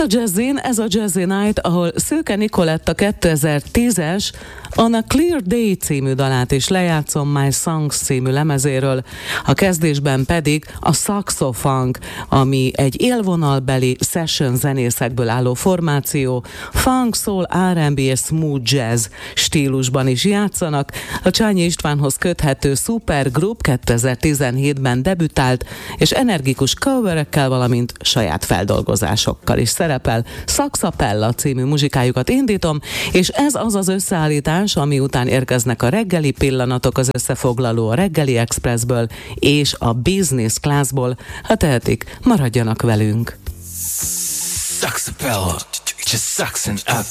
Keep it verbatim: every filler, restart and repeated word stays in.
a Jazzin, ez a Jazzy Night, ahol Szőke Nikoletta kétezer-tízes On a Clear Day című dalát is lejátszom My Songs című lemezéről, a kezdésben pedig a Saxofunk, ami egy élvonalbeli session zenészekből álló formáció, funk, soul, er and bé és smooth jazz stílusban is játszanak. A Csányi Istvánhoz köthető Supergroup kétezer-tizenhétben debütált, és energikus coverekkel, valamint saját feldolgozásokkal is szerepel. Saxapella című muzsikájukat indítom, és ez az az összeállítás, ami után érkeznek a reggeli pillanatok, az összefoglaló a Reggeli Expressből és a Business Classból. Ha tehetik, maradjanak velünk. Saxapella, just saxing up.